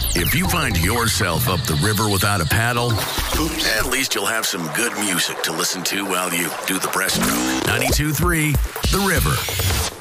If you find yourself up the river without a paddle, at least you'll have some good music to listen to while you do the breaststroke. 92.3 The River.